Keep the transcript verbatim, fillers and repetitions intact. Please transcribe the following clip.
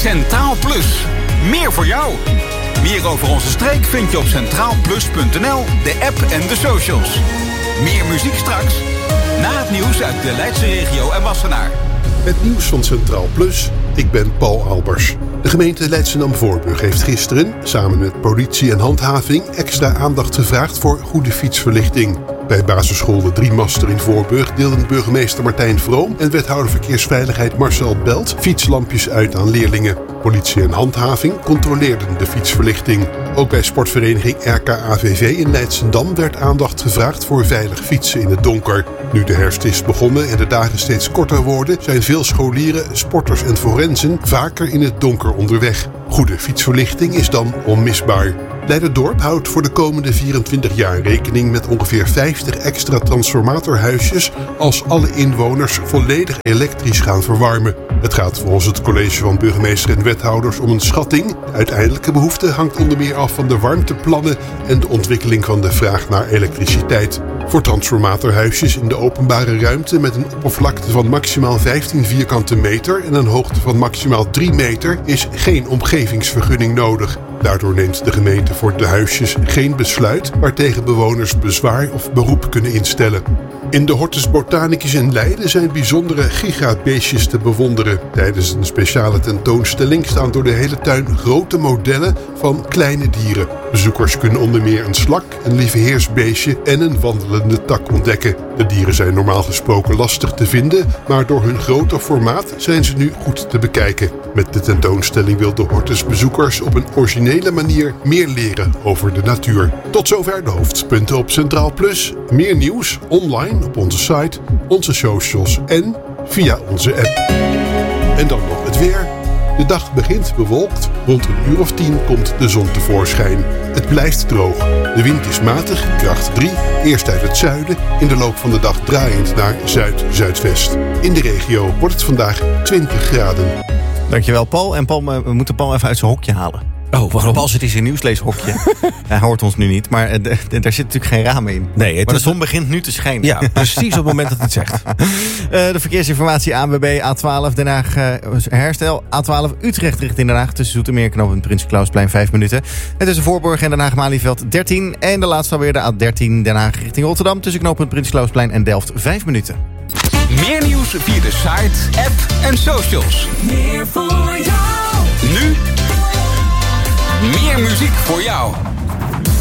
Centraal Plus. Meer voor jou. Meer over onze streek vind je op centraal plus punt n l, de app en de socials. Meer muziek straks. Na het nieuws uit de Leidse regio en Wassenaar. Het nieuws van Centraal Plus. Ik ben Paul Albers. De gemeente Leidschendam-Voorburg heeft gisteren, samen met politie en handhaving, extra aandacht gevraagd voor goede fietsverlichting. Bij basisschool De Driemaster in Voorburg deelden burgemeester Martijn Vroom en wethouder verkeersveiligheid Marcel Belt fietslampjes uit aan leerlingen. Politie en handhaving controleerden de fietsverlichting. Ook bij sportvereniging R K A V V in Leidschendam werd aandacht gevraagd voor veilig fietsen in het donker. Nu de herfst is begonnen en de dagen steeds korter worden, zijn veel scholieren, sporters en forensen vaker in het donker onderweg. Goede fietsverlichting is dan onmisbaar. Leiderdorp houdt voor de komende vierentwintig jaar rekening met ongeveer vijftig extra transformatorhuisjes als alle inwoners volledig elektrisch gaan verwarmen. Het gaat volgens het college van burgemeester en wethouders om een schatting. De uiteindelijke behoefte hangt onder meer af van de warmteplannen en de ontwikkeling van de vraag naar elektriciteit. Voor transformatorhuisjes in de openbare ruimte met een oppervlakte van maximaal vijftien vierkante meter en een hoogte van maximaal drie meter is geen omgevingsvergunning nodig. Daardoor neemt de gemeente voor de huisjes geen besluit waartegen bewoners bezwaar of beroep kunnen instellen. In de Hortus Botanicus in Leiden zijn bijzondere gigabeestjes te bewonderen. Tijdens een speciale tentoonstelling staan door de hele tuin grote modellen van kleine dieren. Bezoekers kunnen onder meer een slak, een lieveheersbeestje en een wandelende tak ontdekken. De dieren zijn normaal gesproken lastig te vinden, maar door hun grote formaat zijn ze nu goed te bekijken. Met de tentoonstelling wil de Hortus bezoekers op een originele manier meer leren over de natuur. Tot zover de hoofdpunten op Centraal Plus. Meer nieuws online op onze site, onze socials en via onze app. En dan nog het weer. De dag begint bewolkt. Rond een uur of tien komt de zon tevoorschijn. Het blijft droog. De wind is matig, kracht drie. Eerst uit het zuiden. In de loop van de dag draaiend naar zuid-zuidwest. In de regio wordt het vandaag twintig graden. Dankjewel, Paul. En Paul, we moeten Paul even uit zijn hokje halen. Oh, waarom? Paul zit in zijn nieuwsleeshokje. Hij hoort ons nu niet, maar uh, d- d- daar zit natuurlijk geen raam in. Nee, het maar de is zon begint nu te schijnen. Ja, precies op het moment dat hij het zegt. Uh, de verkeersinformatie A N W B A twaalf Den Haag uh, herstel. A twaalf Utrecht richting Den Haag tussen Zoetermeer knooppunt Prins Klausplein vijf minuten. En tussen Voorburg en Den Haag Malieveld dertien. En de laatste alweer de A dertien Den Haag richting Rotterdam tussen knooppunt Prins Klausplein en Delft vijf minuten. Meer nieuws via de site, app en socials. Meer voor jou. Nu meer muziek voor jou.